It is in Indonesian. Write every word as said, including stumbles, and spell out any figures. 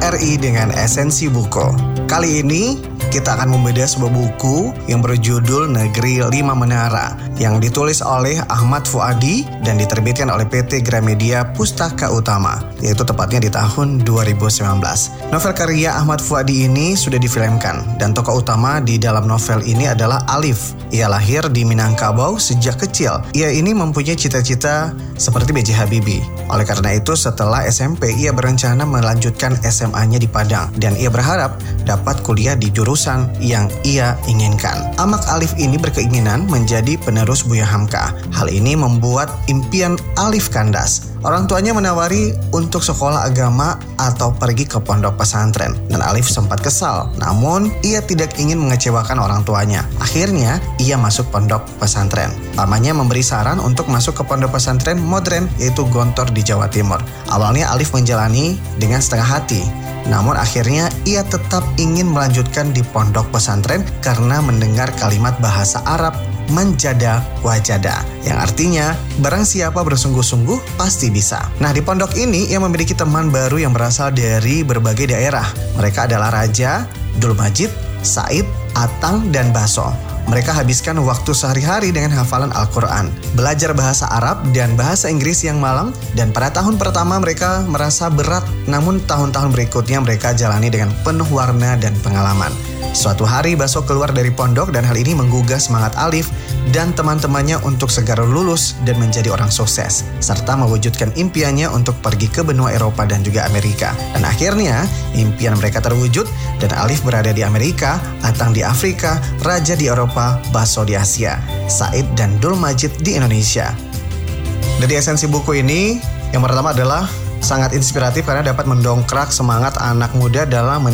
R I dengan Esensi Buku. Kali ini kita akan membedah sebuah buku yang berjudul Negeri Lima Menara yang ditulis oleh Ahmad Fuadi dan diterbitkan oleh P T Gramedia Pustaka Utama, yaitu tepatnya di tahun dua ribu sembilan belas. Novel karya Ahmad Fuadi ini sudah difilmkan dan tokoh utama di dalam novel ini adalah Alif. Ia lahir di Minangkabau sejak kecil. Ia ini mempunyai cita-cita seperti B J Habibie. Oleh karena itu setelah S M P ia berencana melanjutkan S M A-nya di Padang dan ia berharap dapat kuliah di jurusan yang ia inginkan. Amak Alif ini berkeinginan menjadi penerus Buya Hamka. Hal ini membuat impian Alif kandas. Orang tuanya menawari untuk sekolah agama atau pergi ke pondok pesantren dan Alif sempat kesal. Namun ia tidak ingin mengecewakan orang tuanya. Akhirnya ia masuk pondok pesantren. Pamannya memberi saran untuk masuk ke pondok pesantren modern yaitu Gontor di Jawa Timur. Awalnya Alif menjalani dengan setengah hati. Namun akhirnya ia tetap ingin melanjutkan di pondok pesantren karena mendengar kalimat bahasa Arab manjada wajada, yang artinya barang siapa bersungguh-sungguh pasti bisa. Nah, di pondok ini ia memiliki teman baru yang berasal dari berbagai daerah. Mereka adalah Raja, Dul Majid, Said, Atang, dan Baso. Mereka habiskan waktu sehari-hari dengan hafalan Al-Quran, belajar bahasa Arab dan bahasa Inggris yang malang, dan pada tahun pertama mereka merasa berat, namun tahun-tahun berikutnya mereka jalani dengan penuh warna dan pengalaman. Suatu hari Baso keluar dari pondok dan hal ini menggugah semangat Alif dan teman-temannya untuk segera lulus dan menjadi orang sukses, serta mewujudkan impiannya untuk pergi ke benua Eropa dan juga Amerika. Dan akhirnya impian mereka terwujud dan Alif berada di Amerika, Atang di Afrika, Raja di Eropa, Baso di Asia, Said dan Dul Majid di Indonesia. Dari esensi buku ini, yang pertama adalah sangat inspiratif karena dapat mendongkrak semangat anak muda dalam